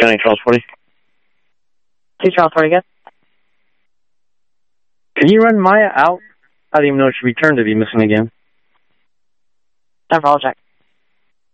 County, Charles 40. 2 Charles 40, good. Can you run Maya out? I didn't even know she returned to be missing again. Never, I'll check.